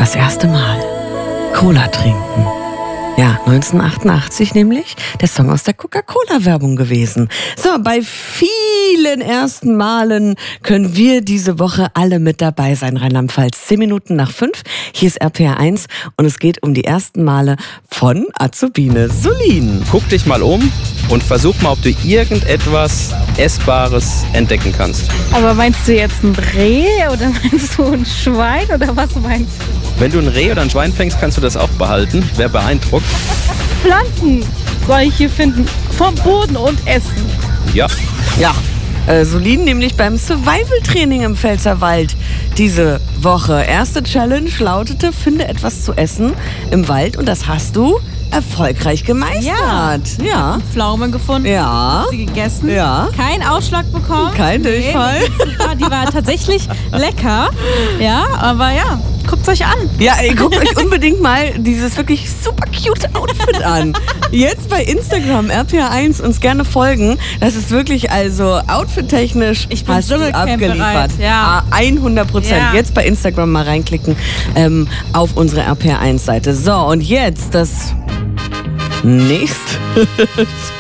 Das erste Mal Cola trinken. Ja, 1988 nämlich, der Song aus der Coca-Cola-Werbung gewesen. So, bei vielen ersten Malen können wir diese Woche alle mit dabei sein. Rheinland-Pfalz, 10 Minuten nach 5. Hier ist RPR 1 und es geht um die ersten Male von Azubine Solin. Guck dich mal um und versuch mal, ob du irgendetwas Essbares entdecken kannst. Aber meinst du jetzt ein Reh oder meinst du ein Schwein oder was meinst du? Wenn du ein Reh oder ein Schwein fängst, kannst du das auch behalten. Wer beeindruckt? Pflanzen soll ich hier finden, vom Boden und essen. Ja. Ja, Solin nämlich beim Survival-Training im Pfälzerwald diese Woche. Erste Challenge lautete, finde etwas zu essen im Wald und das hast du erfolgreich gemeistert. Ja. Pflaume gefunden, Ja. sie gegessen, Ja. keinen Ausschlag bekommen. Kein Durchfall. Die war tatsächlich lecker, ja, aber ja, guckt's euch an. Ja, ey, guckt euch unbedingt mal dieses wirklich super cute Outfit an. Jetzt bei Instagram, RPR1, uns gerne folgen. Das ist wirklich also outfit-technisch Ich bin hast du Dschungelcamp-bereit, abgeliefert. ja. 100%. Ja. Jetzt bei Instagram mal reinklicken auf unsere RPR1-Seite. So, und jetzt das nächste